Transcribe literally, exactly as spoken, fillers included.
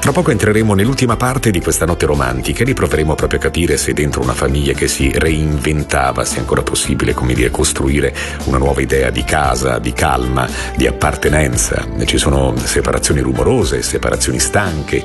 Tra poco entreremo nell'ultima parte di questa notte romantica e riproveremo proprio a capire se dentro una famiglia che si reinventava sia ancora possibile, come dire, costruire una nuova idea di casa, di calma, di appartenenza. Ci sono separazioni rumorose, separazioni stanche,